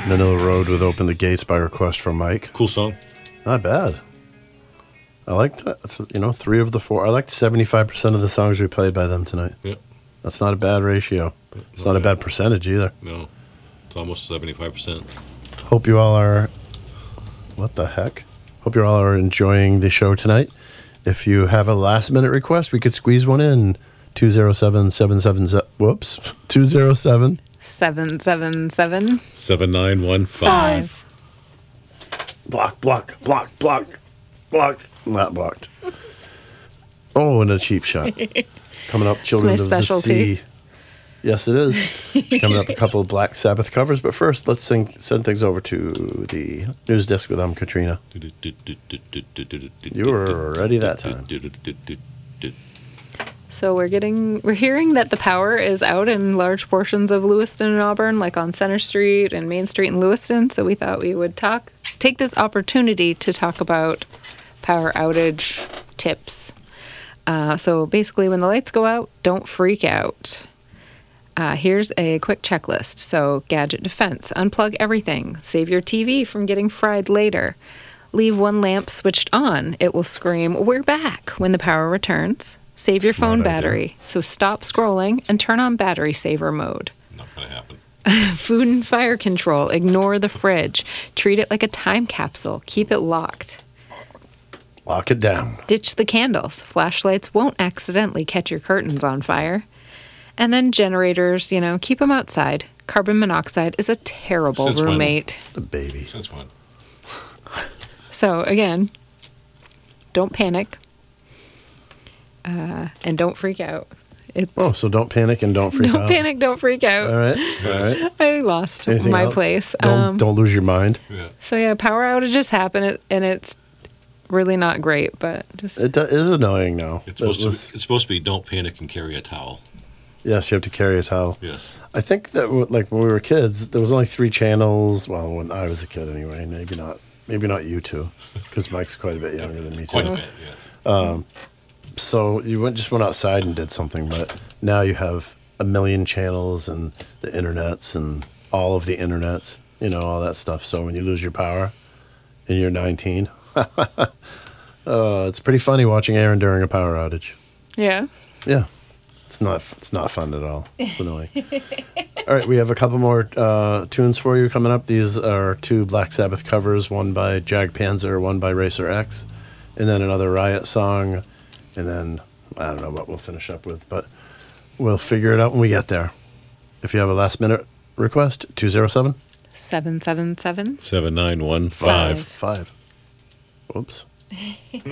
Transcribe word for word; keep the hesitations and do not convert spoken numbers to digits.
Manila Road with Open the Gates by request from Mike. Cool song. Not bad. I liked, uh, th- you know, three of the four. I liked seventy-five percent of the songs we played by them tonight. Yeah. That's not a bad ratio. It's not a bad percentage either. No. It's almost seventy-five percent. Hope you all are, what the heck? Hope you all are enjoying the show tonight. If you have a last minute request, we could squeeze one in. two oh seven, seven seven seven, whoops, two oh seven. seven seven seven. seven nine one five. Block, block, block, block, block. Not blocked. Oh, and a cheap shot. Coming up, Children my of specialty. the Sea. Yes, it is. Coming up, a couple of Black Sabbath covers. But first, let's sing, send things over to the news desk with um, Katrina. You were ready that time. So we're getting, we're hearing that the power is out in large portions of Lewiston and Auburn, like on Center Street and Main Street in Lewiston. So we thought we would talk, take this opportunity to talk about power outage tips. Uh, so basically, when the lights go out, don't freak out. Uh, here's a quick checklist. So gadget defense, unplug everything, save your T V from getting fried later. Leave one lamp switched on. It will scream, "We're back," when the power returns. Save your Smart phone idea. battery. So stop scrolling and turn on battery saver mode. Not going to happen. Food and fire control. Ignore the fridge. Treat it like a time capsule. Keep it locked. Lock it down. Ditch the candles. Flashlights won't accidentally catch your curtains on fire. And then generators, you know, keep them outside. Carbon monoxide is a terrible Since when? roommate. The baby. Since when? So again, don't panic. Uh, and don't freak out. It's Oh, so don't panic and don't freak don't out. panic, don't freak out. All right. All right. I lost Anything my else? place. Don't, Um, don't lose your mind. Yeah. So yeah, power outages happen, it- and it's really not great. But just It do- is annoying now. It's It supposed, was- to be, it's supposed to be don't panic and carry a towel. Yes, you have to carry a towel. Yes. I think that w- like when we were kids, there was only three channels. Well, when I was a kid, anyway. Maybe not. Maybe not you two, because Mike's quite a bit younger than me too. Quite a bit, yes. So you went just went outside and did something, but now you have a million channels and the internets and all of the internets, you know, all that stuff. So when you lose your power and you're nineteen, uh, it's pretty funny watching Aaron during a power outage. yeah. Yeah, it's not it's not fun at all. It's annoying. All right, we have a couple more uh, tunes for you coming up. These are two Black Sabbath covers, one by Jag Panzer, one by Racer X, and then another Riot song, and then I don't know what we'll finish up with, but we'll figure it out when we get there. If you have a last minute request, two oh seven, Seven seven seven. seven nine one five. five. Whoops.